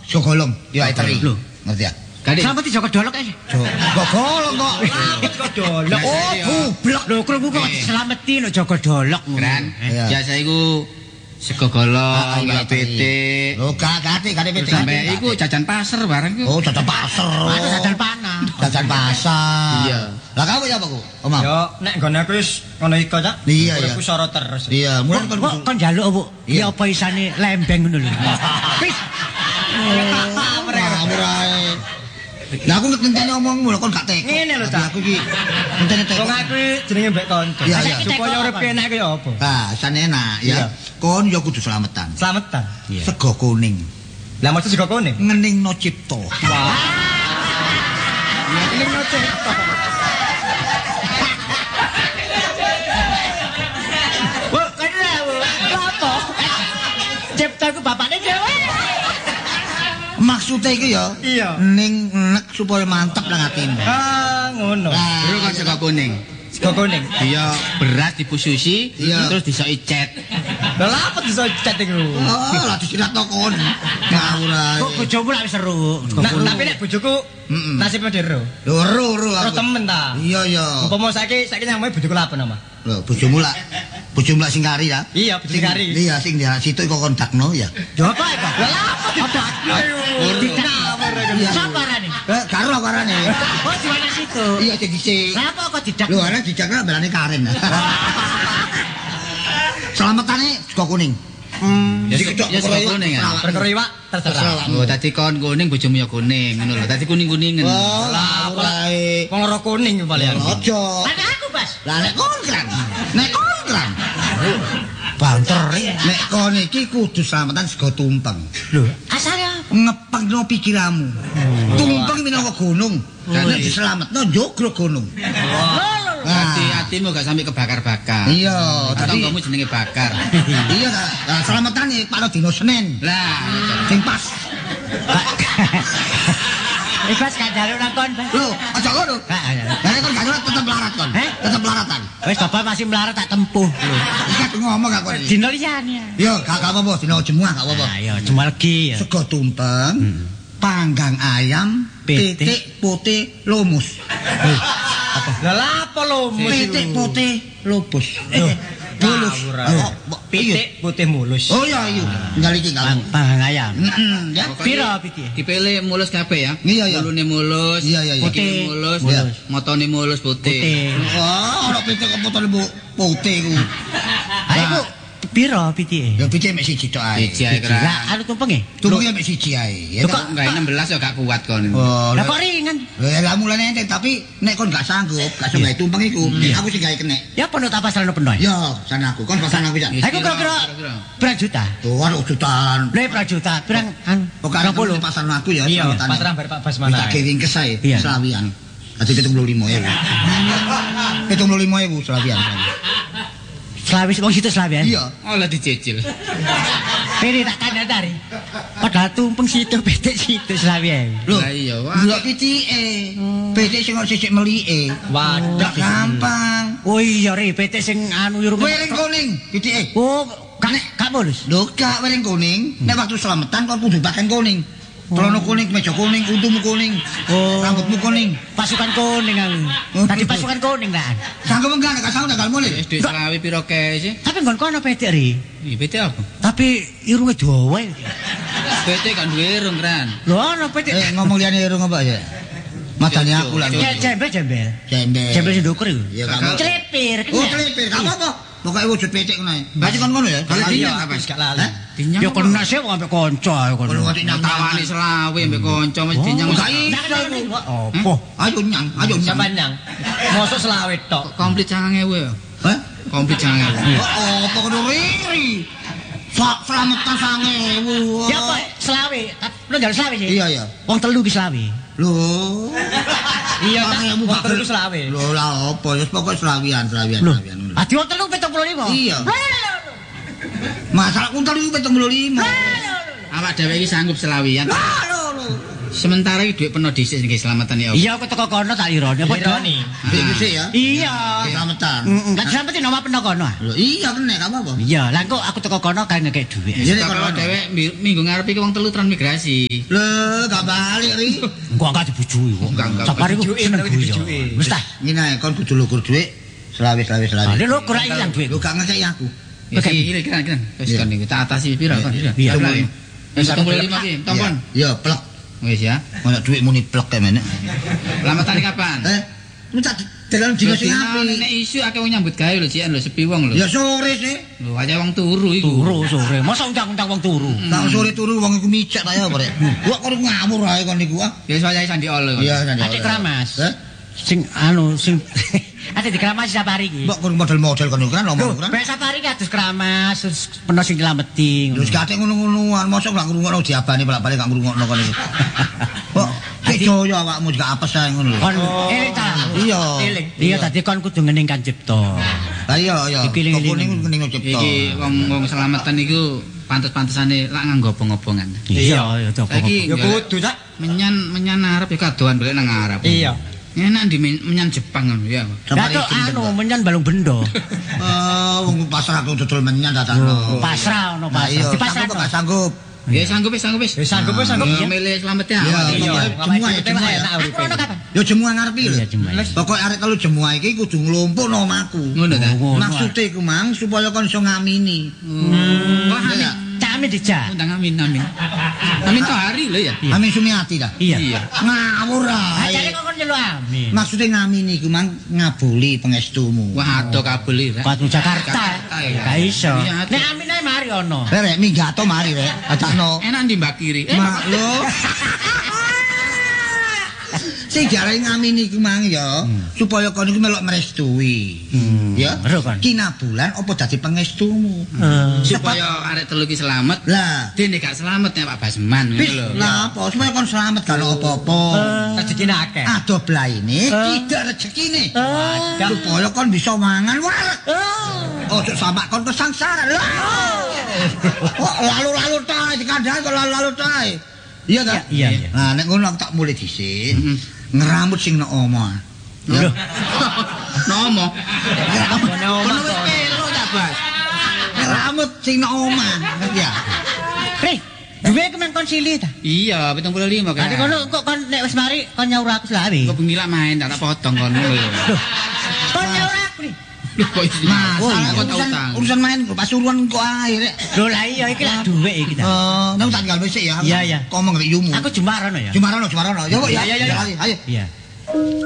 Jogolong, ya teri. Ngerti ya? Selamat di Joko Dolok aja. Jogolong kok. Joko Dolok. Oh, bublok. Lho, krungu kok selameti no Joko Dolok. Keren. Biasa iku sego golong, pitik. Lho, gak pitik. Sampai iku jajan pasar bareng iku. Oh, jajan pasar. Ada jajan panah. Jajan pasar. Iya. Lah kamu ya apa ku? Omah. Yo nek nggone aku wis ngono iku Cak. Iya, Uripku soro terus. Iya, mulai Kok kon njaluk apa? Ya apa isane lembeng ngono lho. Wis. Ngawur ae. Lah aku ngenteni omongmu lho kon gak teko. Ngene lho, Cak. Aku iki ngenteni teko. Wong aku jenenge mbek kanca. Iya, iya. Supaya urip enak ku ya apa? Ah, san enak ya. Kon ya kudu selametan. Slametan. Sego kuning. Lah maksud sego kuning. Ngeningno cipta. Wah. Ya ini ngoceh. Wah, kena apa? Cipta ku bapakne dhewe. Maksudnya itu ya, Iya. ning nek supaya mantap lah atimu. Ah, ngono. Bro kan sego kuning. Sego kuning. Iya, beras dipususi, Iya. terus disoki cet. Lah apa iso cet iku? Oh, lah disirat tokon. Ngawur ae. Kok bojomu lak wis seru. Nah, tapi nek bojoku nasibnya dero. Lho, ro Terus aku. temen ta. Iya, iya. Umpama saiki nyampe bojoku lha apa nama? Lho, bojomu lak sing kari ya. Iya, bojo kari. Iya, sing di situ kok kondakno ya. Yo apa itu? Lah apa Sapa rane? Karo karane. Oh, di mana situ? Iya, jadi sik. Kenapa kok tidak? Lho, ana dijakna belane Karen. Selamatane sego kuning. Ya sego kuning ya. Perkara iwak terserah. Oh, tadi kon kuning bojomu ya kuning ngono lho. Tadi kuning-kuningen. Oh, lah ora. Wong ora kuning paling. Aja. Ada aku, Bas. Lah nek kon kran. Nek kon kran. Banter. Nek kon iki kudu selamatan sego tumpeng. Lho, asale Ngepangno pikiranmu. Tumpeng minangka gunung. Nek diselametno jogro gunung. Hati-hatimu gak sampai kebakar-bakar. Iya, tadi kamu jenenge bakar. iya ta. Lah selametane Pak dino Senin. Lah, Sing pas. Bas gak jaluk nang kon, Bas. Lho, aja ngono. Lah kon gak nyurat tetep larat kon. Tetep laratan. Wis bapak masih melarat tak tempuh. Iki ngomong gak kon. Dino liyane. Yo, gak apa-apa, dino jemuah gak apa-apa. Ayo, cuma lagi ya. Sego tumpeng, panggang ayam, pitik putih lomus. Lah apa lho? Pitik putih lobus. Mulus. Pitik putih mulus. Oh iya iya. Tinggal iki kamu. Panggang ayam. Ya. Piro pitik? dipilih mulus kabeh ya. Iya, iya. Mulune mulus, Iya, iya, iya. sikile mulus, Iya. motone mulus putih. Wah, ora pitik kok potone putih ku. Ayo, Bu. Piro pitike? Ya pitik mek siji tok ae. Siji ae kira. Lah, anu tumpenge? Tumpenge mek siji ae. Ya Kok tak? enggak 16 ya gak kuat kon. Oh, Lah kok ringan? lah mulane enteng tapi nek kon gak sanggup, gak sanggup tumpeng iku, aku sing gawe kenek. Ya penuh tak pasal penuh. Ya, sana aku. Kon pasan aku ya. Aku kira-kira berapa juta? Tuh, anu jutaan. Lah berapa juta? Pirang anu? Pokoknya kamu pasan aku ya. Iya, selamatane. pasrah bar Pak Basmana. Tak kewing kesae, Iya. selawian. Dadi 75.000. 75.000 selawian. Selawi wong situ selawi. Iya. Oh lah dicicil. Ini tak tanda dari. Padahal tumpeng situ pitik situ selawi. Lho, Lah iya, wah. ndelok pitike. Pitik sing sisik melike. Waduh. Gak gampang. Oh iya re pitik sing anu yo. Wereng kuning pitike. Oh, gak mulus. Lho, gak wereng kuning. Nek waktu selamatan kon kudu pakaian kuning. Celana kuning, kemeja kuning, untumu kuning. Oh. Rambutmu kuning. Pasukan kuning aku. Tadi pasukan kuning kan. Sanggup enggak nek sanggup gak mulih. SD selawi piro kae sih? Tapi nggon kono pitik ri. Iya, bete apa? Tapi irunge dawa. Bete kan duwe irung kan. Lho ono pitik. Ngomong liyane irung apa ya? Matane aku lah. Jembel. Jembel. Jembel sing ndukur iku. Ya kamu. Celepir. Oh, celipir. Gak apa-apa. Pokoke wujud pitik ngono ae. Berarti kon ngono ya? Kalau dinyang apa? Gak lali. Dinyang. Ya kena sih wong ambek kanca Kon kono. ngerti nyang Tawani selawi ambek kanca mesti dinyang. Gak iso iku. Apa? Ayo nyang, ayo nyang. Sampeyan nyang. Mosok selawe tok. Komplit 9.000 ya. Hah? Komplit 9.000. Oh, apa kudu riri? Selamatan 9.000. Ya apa selawe? Lu njaluk selawe sih? Iya, iya. Wong telu ki selawe. Loh. Iya, tak. 9.000 Wong gak telu selawe. Loh, lah apa? Ya pokoke selawian. Lho, ati wong telu 75. Iya. Masalah kun telu 75. Awak dhewe iki sanggup selawian. Loh. Sementara iki dhuwit peno dhisik sing keselamatan ya. Iya aku teko kono tak ironi apa dong? Ironi. Iki sik ya. Iya. Keselamatan. Lah sampeyan nama peno kono. Lho iya kena gak apa-apa. Iya, lah kok aku teko kono kan ngekek dhuwit. Iya nek Kalau kono. dhewek minggu ngarep iki wong telu transmigrasi. Lho gak balik ri. Engko enggak dibujui kok. Enggak. Sapari ku Dibujuki, seneng tapi guyu. dibujuki. Wis ta. Ngene ae kon kudu lukur dhuwit selawe. Lah lho kok ora ilang dhuwit. Lho gak ngekeki aku. Ya iki kan. Wis Iya. kan niku tak atasi pira kon. Iya. Wis 75 ki, tompon. Iya plek. Wis ya. Ono dhuwit muni plek kae menek. Lamatane kapan? Lu tak dalan dino sing Nek apik. isu akeh wong nyambut gawe lho cian lho sepi wong lho. Ya sore sih. Lho aja wong turu iku. Turu sore. Masa undang-undang wong turu. Tak sore turu wong iku micek ta ya apa rek. Gua kok ngawur ae kon niku ah. Ya saya sandi olo. Iya nanti. Adik keramas. Heh? Sing sing ate di keramas Sapari iki. Mbok kon model-model kon niku kan Lho, ngomong kan. Mbak Sapari ki adus keramas terus peno sing nylameti. Terus kate ngono-ngonoan, mosok gak ngrungokno diabani bolak-balik gak ngrungokno kon niku. Kok joyo awakmu juga apes ae ngono lho. Kon eling ta. Iya. Eling. Iya tadi kon kudu ngeningkan cipta. Lah iya. Dikeling-eling. Kok ning kening cipta. Iki wong selamatan iku pantes-pantesane lak nganggo obong-obongan. Iya, ya Saiki Ya kudu tak. menyan Arab ya kadoan balik nang Arab. Iya. Enak di menyan Jepang ngono ya. Datuk menyan balung bendo. Wong pasrah aku dodol menyan dadakno. Pasrah ono pasrah. Iya, Di pasrah. sanggup gak sanggup. Ya sanggup wis. Wis sanggup wis sanggup. Ya milih selamat ya. Iya. Semua ya semua ya. Aku ono kapan? Yo jemuah ngarepi lho. Iya, jemuah. Pokoke arek telu jemuah iki kudu nglumpukno omahku. Ngono ta. Maksude iku mang supaya kon iso ngamini. Wah, Iya. Cami dijak. undang amin. Amin to hari lho ya. Amin Sumiati ta. Iya. Ngawur Ajare ae. kok kon nyelu amin. Maksude ngamini iku mang ngabuli pengestumu. Wah, ado kabel iki. Patu Jakarta. Gak iso. Iya, Nek amin ae mari ono. Rek minggato mari rek. Adakno. Enak ndi Mbak Kiri? Mak lho. Sing diarani ngamini iku mang ya supaya kon iku melok merestui. Ya. Ero kon. Kinabulan apa dadi pengestumu. Supaya arek telu iki selamat. Lah, Dene gak selamat ya Pak Basman ngono wis lho. lah apa supaya kon selamat gak ono apa-apa. Rezekine akeh. Ado blaine tidak rezekine. Supaya kon bisa mangan wareg. Ojo sampak kon kesangsara. Kok lalu-lalu tae dikandhani kok lalu-lalu tae. Iya ta? Iya, iya. Nah, nek ngono aku tak mulai dhisik. Ngeramut sing nek omah. Ya. Nomo. Kono wis pelo ta, Bas. Ngeramut sing nek omah. Ya. Ri, duwe kemen kon silih ta? Iya, 75 kan. Nek kono kok kon nek wis mari kon nyaur aku selawe. Kok bengi lak main tak potong kono lho. Kon nyaur aku ri. Lho kok iki. Masalah kok tau urusan, utang. urusan main pasuruan kok ae rek. Lho lah iya iki lah duwe iki ta. Nek tak tinggal wis ya. Iya, iya. Ngomong rek yumu. Aku Jumarono ya. Jumarono. Yo kok ya. Iya, iya, iya. Ayo. Iya.